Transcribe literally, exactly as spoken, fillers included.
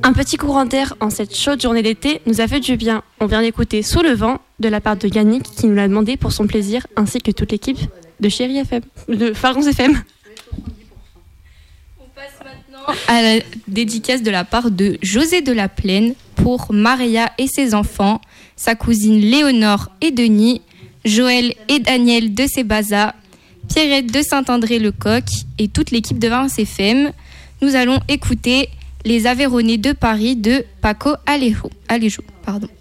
Un petit courant d'air en cette chaude journée d'été nous a fait du bien. On vient d'écouter Sous le vent de la part de Yannick qui nous l'a demandé pour son plaisir, ainsi que toute l'équipe de Chérie F M, de Farons F M. On passe maintenant à la dédicace de la part de José de la Plaine pour Maria et ses enfants, sa cousine Léonore et Denis, Joël et Daniel de Sébaza, Pierrette de Saint-André-le-Coq et toute l'équipe de Farons F M. Nous allons écouter Les Aveyronnais de Paris de Paco Alejo. Alejo pardon.